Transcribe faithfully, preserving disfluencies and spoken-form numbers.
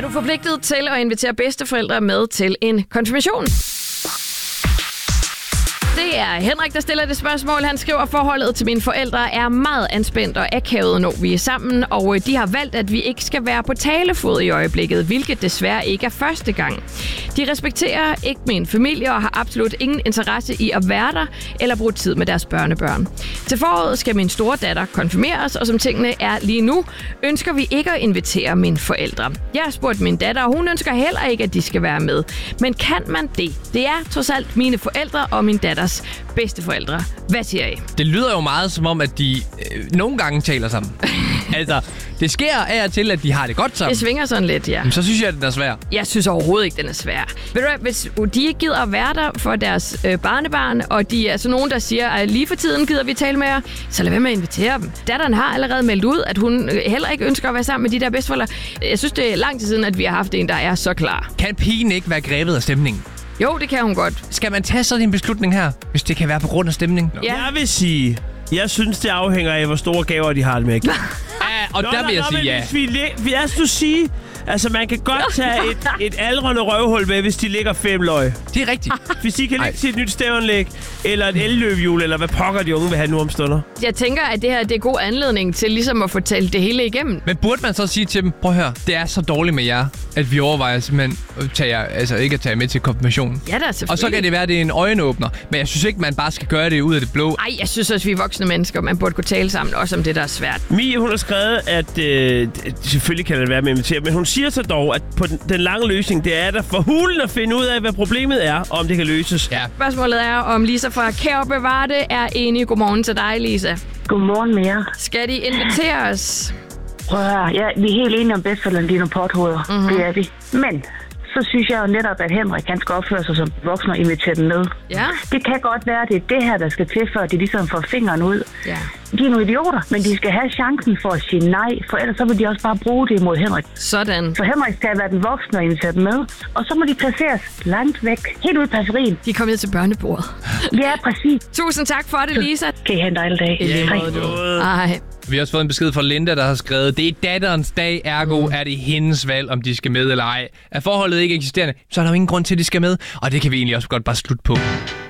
du forpligtet til at invitere bedsteforældre med til en konfirmation? Det er Henrik, der stiller det spørgsmål. Han skriver, at forholdet til mine forældre er meget anspændt og akavet, når vi er sammen, og de har valgt, at vi ikke skal være på talefod i øjeblikket, hvilket desværre ikke er første gang. De respekterer ikke min familie og har absolut ingen interesse i at være der eller bruge tid med deres børnebørn. Til foråret skal min store datter konfirmeres, og som tingene er lige nu, ønsker vi ikke at invitere mine forældre. Jeg har spurgt min datter, og hun ønsker heller ikke, at de skal være med. Men kan man det? Det er trods alt mine forældre og min datter bedsteforældre. Hvad siger I? Det lyder jo meget som om, at de øh, nogle gange taler sammen. Altså, det sker af og til, at de har det godt sammen. Det svinger sådan lidt, ja. Men så synes jeg, at den er svær. Jeg synes overhovedet ikke, den er svær. Ved du hvad, hvis de ikke gider at være der for deres øh, barnebarn, og de er så nogen, der siger, at lige for tiden gider vi tale med jer, så lad være med at invitere dem. Datteren har allerede meldt ud, at hun heller ikke ønsker at være sammen med de der bedsteforældre. Jeg synes, det er lang tid siden, at vi har haft en, der er så klar. Kan pigen ikke være grebet af stemningen? Jo, det kan hun godt. Skal man tage sådan en beslutning her, hvis det kan være på grund af stemning? Ja. Jeg vil sige, jeg synes, det afhænger af, hvor store gaver de har det med. Ja, og Nå, der vil jeg nå, sige ja. Hvis vi læ- jeg skulle sige, altså man kan godt tage et, et aldrende røvhul med, hvis de ligger fem løg. Det er rigtigt. Hvis de kan lægge til et nyt stævnlæg, eller et elløbehjul, eller hvad pokker de unge vil have nu om stunder. Jeg tænker, at det her det er god anledning til ligesom at fortælle det hele igennem. Men burde man så sige til dem, prøv at høre, det er så dårligt med jer, at vi overvejer simpelthen at tage jer, altså ikke at tage jer med til konfirmationen. Ja, da selvfølgelig. Og så kan det være, at det er en øjenåbner. Men jeg synes ikke, man bare skal gøre det ud af det blå. Ej, jeg synes også, vi er voksne mennesker, man burde kunne tale sammen, også om det, der er svært. Mie, hun har skrevet, at øh, selvfølgelig kan det være med at invitere, men hun siger så dog, at på den, den lange løsning, det er der for hulen at finde ud af, hvad problemet er, og om det kan løses. Ja. Spørgsmålet er, om Lisa fra Kær Bevare det er enig. Godmorgen til dig, Lisa. Godmorgen med jer. Skal de invitere os? Prøv at høre. Ja, vi er helt enige om bedsteforældrene, de er nogle pothoveder. Mhm. Det er vi. Men så synes jeg jo netop, at Henrik han skal opføre sig som voksen og invitere dem med. Ja. Det kan godt være, at det er det her, der skal til, før de ligesom får fingeren ud. Ja. De er nogle idioter, men de skal have chancen for at sige nej, for ellers så vil de også bare bruge det imod Henrik. Sådan. Så Henrik skal være den voksne og invitere dem med, og så må de placeres langt væk, helt ude i periferien. De er kommet ned til børnebordet. Ja, præcis. Tusind tak for det, Lisa. Kan I have en dejlig dag. I lige Hej. måde. Ej. Vi har også fået en besked fra Linda, der har skrevet, det er datterens dag, ergo mm. er det hendes valg, om de skal med eller ej. Er forholdet ikke eksisterende, så er der jo ingen grund til, at de skal med, og det kan vi egentlig også godt bare slutte på.